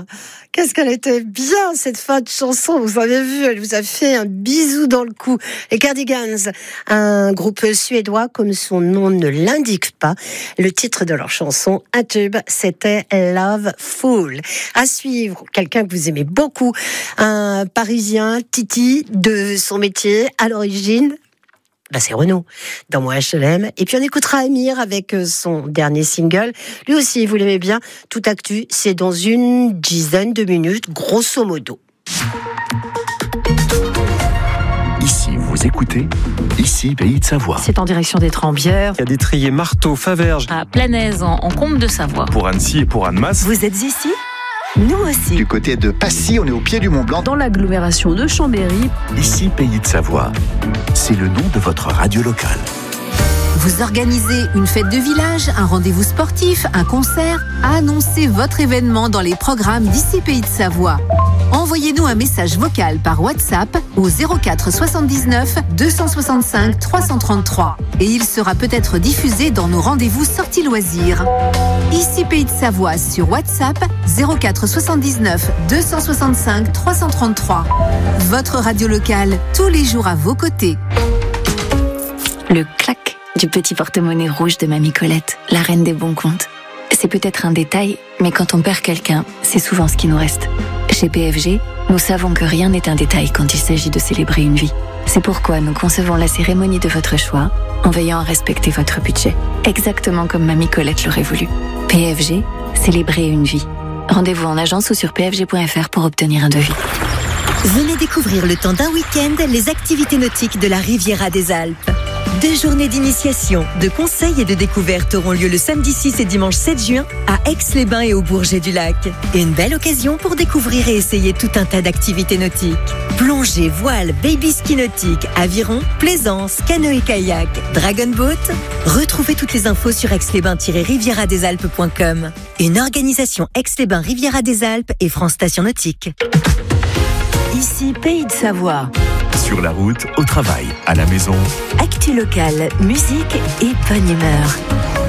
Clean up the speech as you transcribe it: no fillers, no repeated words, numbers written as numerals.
Qu'est-ce qu'elle était bien, cette fin de chanson. Vous avez vu, elle vous a fait un bisou dans le cou. Les Cardigans, un groupe suédois, comme son nom ne l'indique pas. Le titre de leur chanson, un tube, c'était Love Fool. À suivre, quelqu'un que vous aimez beaucoup, un Parisien, Titi, de son métier, à l'origine, c'est Renaud, dans Moi je l'aime. Et puis on écoutera Amir avec son dernier single. Lui aussi, vous l'aimez bien. Tout actu, c'est dans une dizaine de minutes, grosso modo. Ici, vous écoutez, ici, Pays de Savoie. C'est en direction des Trembières. Il y a des triers Marteau, Faverges. À Planaise, en Combe de Savoie. Pour Annecy et pour Annemasse. Vous êtes ici ? Nous aussi. Du côté de Passy, on est au pied du Mont Blanc. Dans l'agglomération de Chambéry. Ici, Pays de Savoie. C'est le nom de votre radio locale. Vous organisez une fête de village, un rendez-vous sportif, un concert? Annoncez votre événement dans les programmes d'Ici Pays de Savoie. Envoyez-nous un message vocal par WhatsApp au 04 79 265 333 et il sera peut-être diffusé dans nos rendez-vous sorties loisirs. Ici Pays de Savoie sur WhatsApp 04 79 265 333. Votre radio locale, tous les jours à vos côtés. Le clac du petit porte-monnaie rouge de Mamie Colette, la reine des bons comptes. C'est peut-être un détail, mais quand on perd quelqu'un, c'est souvent ce qui nous reste. Chez PFG, nous savons que rien n'est un détail quand il s'agit de célébrer une vie. C'est pourquoi nous concevons la cérémonie de votre choix en veillant à respecter votre budget, exactement comme Mamie Colette l'aurait voulu. PFG, célébrer une vie. Rendez-vous en agence ou sur pfg.fr pour obtenir un devis. Venez découvrir le temps d'un week-end les activités nautiques de la Riviera des Alpes. 2 journées d'initiation, de conseils et de découvertes auront lieu le samedi 6 et dimanche 7 juin à Aix-les-Bains et au Bourget-du-Lac. Une belle occasion pour découvrir et essayer tout un tas d'activités nautiques. Plongée, voile, baby ski nautique, aviron, plaisance, canoë-kayak, dragon boat. Retrouvez toutes les infos sur aix-les-bains-riviera-des-alpes.com. Une organisation Aix-les-Bains Riviera des Alpes et France Station Nautique. Ici Pays de Savoie. Sur la route, au travail, à la maison. Actu locale, musique et bonne humeur.